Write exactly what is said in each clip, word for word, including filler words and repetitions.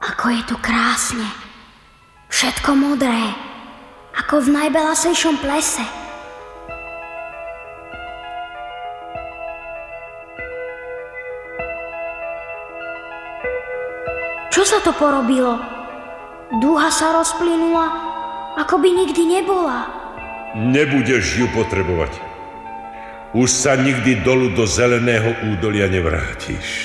Ako je tu krásne. Všetko modré, ako v najbelasejšom plese. Čo sa to porobilo? Dúha sa rozplynula, ako by nikdy nebola. Nebudeš ju potrebovať. Už sa nikdy dolu do zeleného údolia nevrátiš.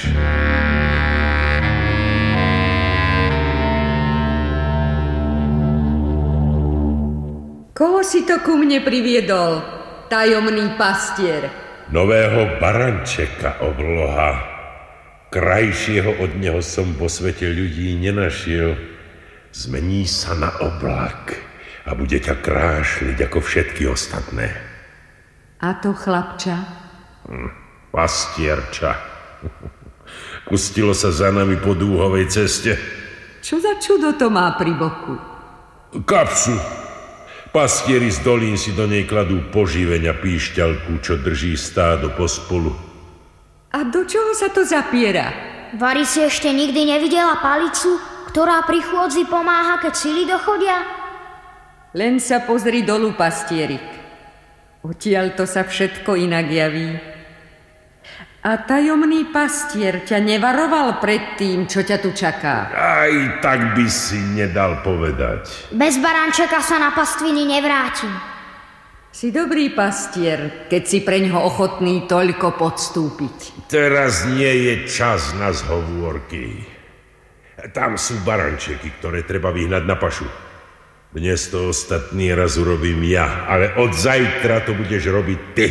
Koho si to ku mne priviedol, tajomný pastier? Nového barančeka, obloha. Krajšieho od neho som po svete ľudí nenašiel. Zmení sa na oblak a bude ťa krášliť ako všetky ostatné. A to chlapča? Hm, pastierča. Pustilo sa za nami po dúhovej ceste. Čo za čudo to má pri boku? Kapsu. Pastieri z dolín si do nej kladú poživeň a píšťalku, čo drží stádo pospolu. A do čoho sa to zapiera? Vari si ešte nikdy nevidela palicu, ktorá pri chôdzi pomáha, keď sily dochodia? Len sa pozri dolu, pastierik. Odtiaľ to sa všetko inak javí. A tajomný pastier ťa nevaroval pred tým, čo ťa tu čaká? Aj tak by si nedal povedať. Bez barančeka sa na pastviny nevrátim. Si dobrý pastier, keď si preňho ochotný toľko podstúpiť. Teraz nie je čas na zhovôrky. Tam sú barančeky, ktoré treba vyhnať na pašu. Dnes to ostatný raz urobím ja, ale od zajtra to budeš robiť ty.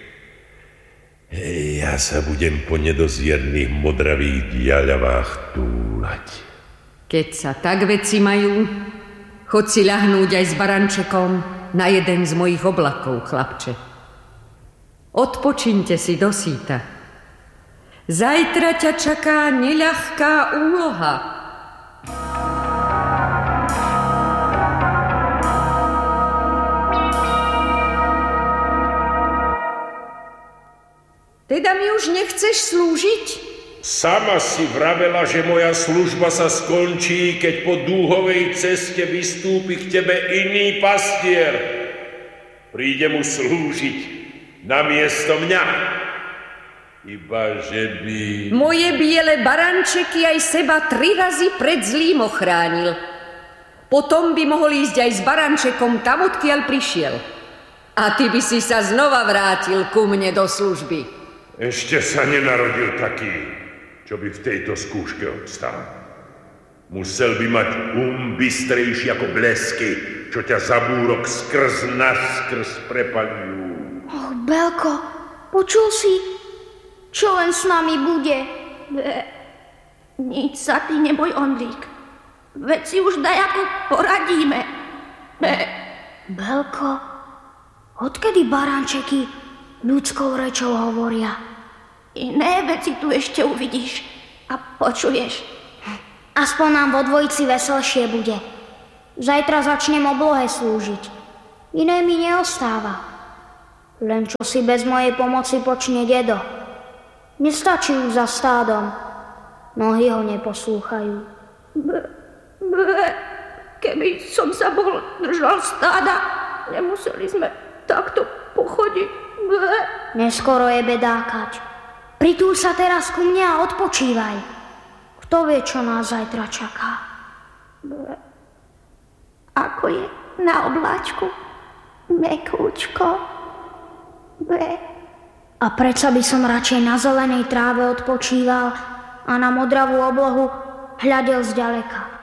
Ja sa budem po nedozierných modravých diaľavách túlať. Keď sa tak veci majú, chod si ľahnúť aj s barančekom na jeden z mojich oblakov, chlapče. Odpočíňte si do síta. Zajtra ťa čaká neľahká úloha. Teda mi už nechceš slúžiť? Sama si vravela, že moja služba sa skončí, keď po dúhovej ceste vystúpi k tebe iný pastier. Príde mu slúžiť namiesto mňa. Iba že by... Moje biele barančeky aj seba tri razy pred zlým ochránil. Potom by mohol ísť aj s barančekom tam, odkiaľ prišiel. A ty by si sa znova vrátil ku mne do služby. Ešte sa nenarodil taký, čo by v tejto skúške obstal. Musel by mať um bystrejší ako blesky, čo ťa za búrok skrz naskrz prepaľujú. Och, Belko, počul si, čo len s nami bude? Be, nič sa ty neboj, Ondrík. Veď si už dajako poradíme. Be. Belko, odkedy barančeky ľudskou rečou hovoria? Iné veci tu ešte uvidíš a počuješ. Aspoň nám vo dvojici veselšie bude. Zajtra začnem oblohe slúžiť. Iné mi neostáva. Len čo si bez mojej pomoci počne dedo. Nestačí už za stádom. Nohy ho neposlúchajú. Be, be, keby som sa bol držal stáda, nemuseli sme takto pochodiť. Be. Neskoro je bedákať. Pritúľ sa teraz ku mne a odpočívaj. Kto vie, čo nás zajtra čaká? Be. Ako je na obláčku? Mekúčko. Be. A predsa by som radšej na zelenej tráve odpočíval a na modravú oblohu hľadel zďaleka.